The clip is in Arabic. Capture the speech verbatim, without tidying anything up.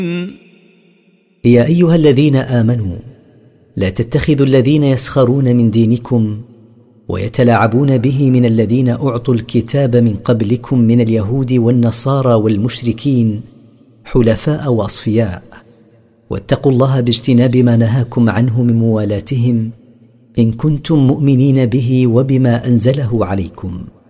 يا أيها الذين آمنوا لا تتخذوا الذين يسخرون من دينكم ويتلاعبون به من الذين أعطوا الكتاب من قبلكم من اليهود والنصارى والمشركين حلفاء وأصفياء، واتقوا الله باجتناب ما نهاكم عنه من موالاتهم إن كنتم مؤمنين به وبما أنزله عليكم.